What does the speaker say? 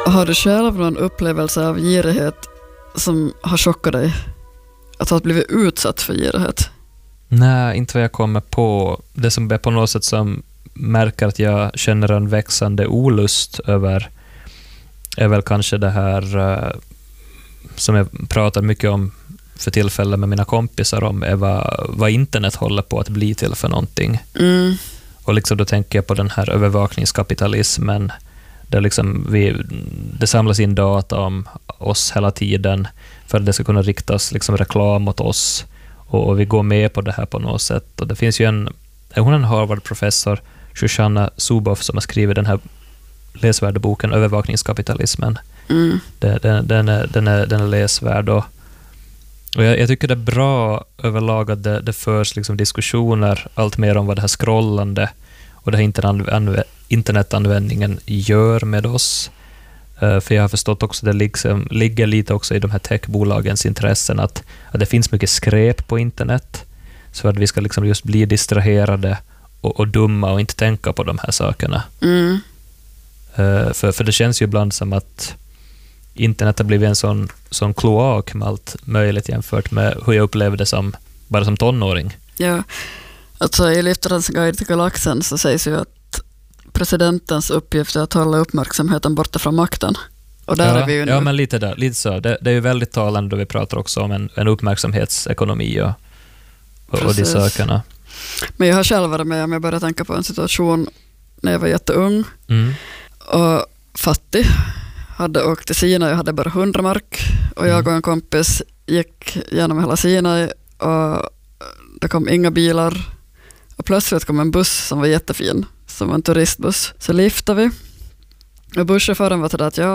Har du själv någon upplevelse av girighet som har chockat dig? Att ha blivit utsatt för girighet? Nej, inte vad jag kommer på. Det som är på något sätt som märker att jag känner en växande olust över är väl kanske det här som jag pratar mycket om för tillfällen med mina kompisar om är vad internet håller på att bli till för någonting. Och liksom då tänker jag på den här övervakningskapitalismen där liksom det samlas in data om oss hela tiden för att det ska kunna riktas liksom reklam mot oss och vi går med på det här på något sätt. Och det finns ju hon är en Harvard-professor, Shoshana Zuboff, som har skrivit den här läsvärda boken Övervakningskapitalismen. Den är läsvärd och jag tycker det är bra överlag att det förs liksom diskussioner allt mer om vad det här scrollande och det här internetanvändningen gör med oss. För jag har förstått också att det ligger lite också i de här techbolagens intressen att det finns mycket skräp på internet så att vi ska liksom just bli distraherade och dumma och inte tänka på de här sakerna. För det känns ju ibland som att internet har blivit en sån kloak med allt möjligt jämfört med hur jag upplevde det bara som tonåring. Ja, alltså i Liftarens guide till galaxen så sägs ju att presidentens uppgift är att hålla uppmärksamheten borta från makten. Och där är vi ju nu. Ja, men lite så. Det är ju väldigt talande då vi pratar också om en uppmärksamhetsekonomi och de sakerna. Men jag har själv varit med om jag började tänka på en situation när jag var jätteung och fattig. Hade åkt till Sinai, jag hade bara 100 mark och jag och en kompis gick genom hela Sinai och det kom inga bilar och plötsligt kom en buss som var jättefin, som en turistbuss. Så liftade vi och busschauffören var till det att